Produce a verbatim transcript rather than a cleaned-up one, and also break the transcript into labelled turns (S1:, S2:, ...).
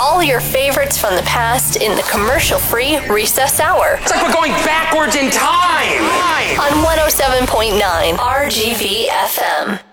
S1: all your favorites from the past in the commercial-free Recess Hour.
S2: It's like we're going backwards in time.
S1: On one oh seven point nine R G V F M.